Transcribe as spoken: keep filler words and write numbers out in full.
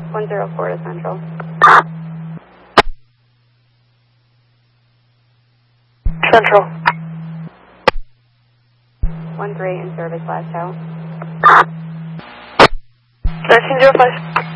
one zero four to Central. Central. one three in service last tower. nineteen zero five.